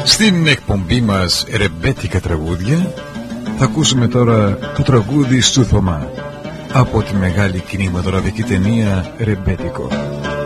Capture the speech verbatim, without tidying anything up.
Στην εκπομπή μας ρεμπέτικα τραγούδια θα ακούσουμε τώρα το τραγούδι του Θωμά από τη μεγάλη κινηματογραφική ταινία Ρεμπέτικο.